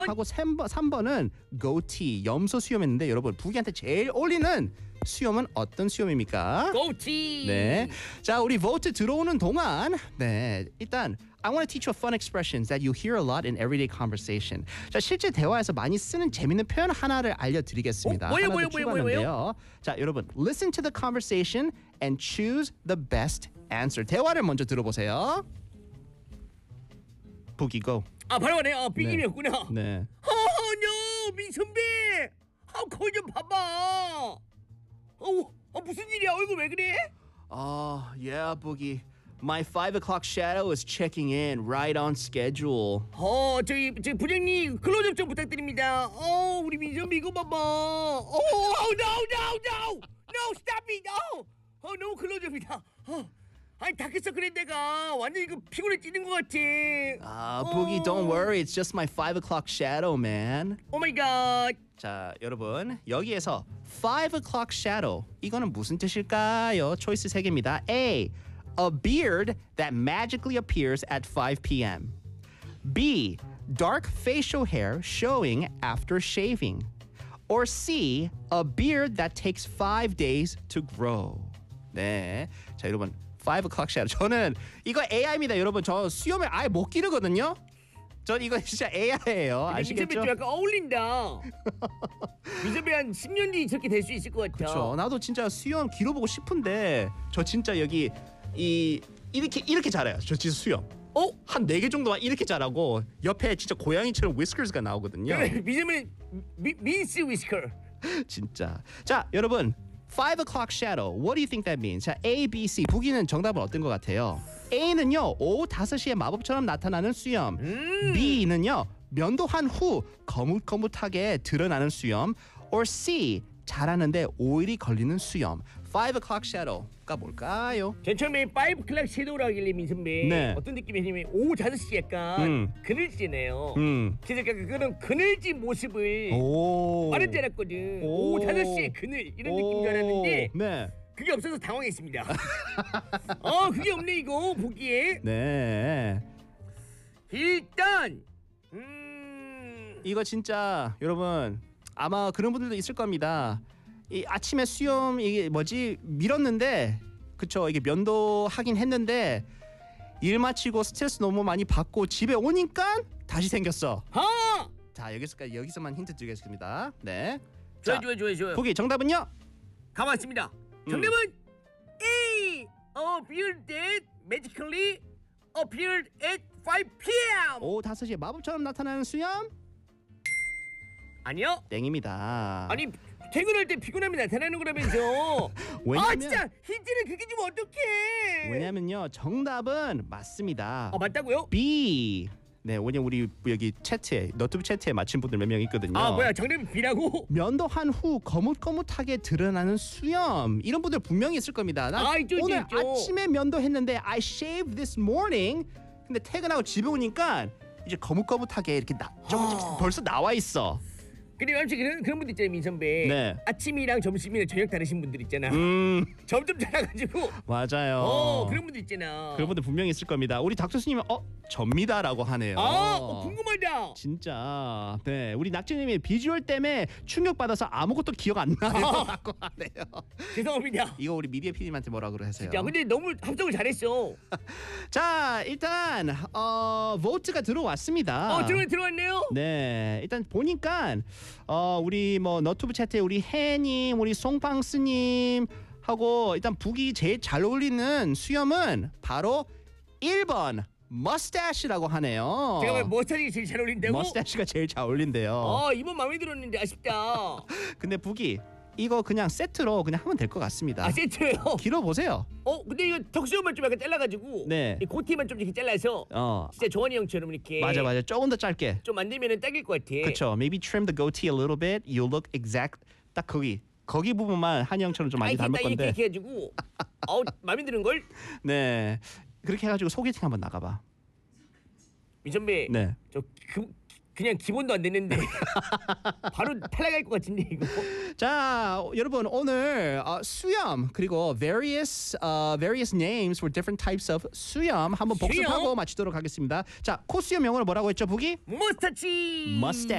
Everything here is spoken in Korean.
하고 3번은 goatee, 염소 수염했는데 여러분 부기한테 제일 어울리는 수염은 어떤 수염입니까? 고티. 네. 자, 우리 vote 들어오는 동안 네, 일단 I want to teach you fun expressions that you hear a lot in everyday conversation. 자, 실제 대화에서 많이 쓰는 재밌는 표현 하나를 알려드리겠습니다. 뭐요? 추가하는데요. 자, 여러분, listen to the conversation and choose the best answer. 대화를 먼저 들어보세요. 보기 go. 아 바로 가네. 삐김이었구나. 네. no, 민선배. 거울 좀 봐봐. 무슨 일이야? 얼굴 왜 그래? Yeah, Boogie. My 5 o'clock shadow is checking in right on schedule. 저희 부장님 클로즈업 좀 부탁드립니다. 우리 민선배 이거 봐봐. No, stop it. 너무 클로즈업이다. 아니 다크서클에 내가 완전 이거 피곤해 찌는 것 같아. Boogie, don't worry. It's just my 5 o'clock shadow, man. 오 마이 갓. 자, 여러분 여기에서 5 o'clock shadow 이거는 무슨 뜻일까요? 초이스 3개입니다. A. A beard that magically appears at 5 p.m. B. Dark facial hair showing after shaving. Or C. A beard that takes 5 days to grow. 네, 자 여러분 5 o'clock shadow. 저는 이거 AI입니다, 여러분. 저 수염을 아예 못 기르거든요. 전 이거 진짜 AI예요. 아시겠죠? 민선배 좀 약간 어울린다. 민선배 한 10년 뒤 저렇게 될 수 있을 것 같아. 그렇죠. 나도 진짜 수염 길어보고 싶은데 저 진짜 여기 이렇게 자라요. 저 진짜 수염. 한 4개 정도만 이렇게 자라고 옆에 진짜 고양이처럼 위스커스가 나오거든요. 민선배 민스 위스커. 진짜. 자, 여러분 5 o'clock shadow. What do you think that means? 자, A, B, C. 보기는 정답은 어떤 것 같아요? A는요, 오후 5시에 마법처럼 나타나는 수염. B는요, 면도한 후 거뭇거뭇하게 드러나는 수염. Or C, 자라는데 오일이 걸리는 수염. 5 o'clock shadow가 뭘까요? 전 처음에 5 클락 섀도우라고 하길래 민선배 네. 어떤 느낌이냐면 오후 5시 약간 그늘지잖아요. 그래서 약간 그런 그늘진 모습을 말은 줄 알았거든. 오후 5시에 그늘 이런 느낌인 줄 알았는데 네. 그게 없어서 당황했습니다. 그게 없네 이거 보기에. 네. 일단 이거 진짜 여러분 아마 그런 분들도 있을 겁니다. 이 아침에 수염 이게 뭐지 밀었는데 그쵸, 이게 면도하긴 했는데 일 마치고 스트레스 너무 많이 받고 집에 오니까 다시 생겼어. 자, 여기서만 힌트 드리겠습니다. 네. 좋아요. 보기 정답은요? 가만 있습니다. 정답은 A. A beard that magically appeared at 5 p.m. 오후 5시에 마법처럼 나타나는 수염? 아니요. 땡입니다. 아니 퇴근할 때 피곤함이 나타나는 거라면서. 왜냐면 진짜 힌트를 그게 좀 어떡해. 왜냐면요, 정답은 맞습니다. 맞다고요? B. 네, 왜냐면 우리 여기 채트에 너튜브 채트에 맞힌 분들 몇 명 있거든요. 뭐야 정답이 B라고? 면도한 후 거뭇거뭇하게 드러나는 수염, 이런 분들 분명히 있을 겁니다. 나 있죠. 오늘 아침에 면도했는데 I shaved this morning. 근데 퇴근하고 집에 오니까 이제 거뭇거뭇하게 이렇게 벌써 나와 있어. 근데 아무튼 그런 분들 있잖아요, 민선배. 네. 아침이랑 점심이랑 저녁 다르신 분들 있잖아. 점점 자라가지고. 맞아요. 그런 분들 있잖아. 그런 분들 분명히 있을 겁니다. 우리 닥터스님은 접니다라고 하네요. 궁금하다. 진짜. 네, 우리 낙지님이 비주얼 때문에 충격받아서 아무것도 기억 안 나라고 하네요. 죄송합니다. 이거 우리 미디어 PD님한테 뭐라 그러세요? 야, 근데 너무 합성을 잘했어. 자, 일단 vote가 들어왔습니다. 들어왔네요. 네, 일단 보니까 우리 뭐 너튜브 채트에 우리 해님, 우리 송방스님 하고 일단 북이 제일 잘 어울리는 수염은 바로 1번 머스타시라고 하네요. 제가 왜 머스타시가 제일 잘 어울린다고? 머스타시가 제일 잘 어울린대요. 이번 마음에 들었는데 아쉽다. 근데 북이 이거 그냥 세트로 그냥 하면 될 것 같습니다. 세트예요? 길어보세요. 근데 이거 턱수염만 좀 약간 잘라가지고 네. 이 고티만 좀 이렇게 잘라서 진짜 조한이 형처럼 이렇게 맞아 조금 더 짧게 좀 만들면은 딱일 것 같아. 그쵸. Maybe trim the goatee a little bit. You look exact. 딱 거기 부분만 한이 형처럼 좀 많이 닮을 건데. 이렇게 해가지고 마음에 드는 걸. 네, 그렇게 해가지고 소개팅 한번 나가봐. 민선배. 네. 그냥 기본도 안 됐는데 바로 탈락할 것 같은데 이거. 자, 여러분 오늘 수염 그리고 various names for different types of 수염 한번 복습하고 마치도록 하겠습니다. 자, 코수염 영어로 뭐라고 했죠, 북이? 머스타치. 머스타치.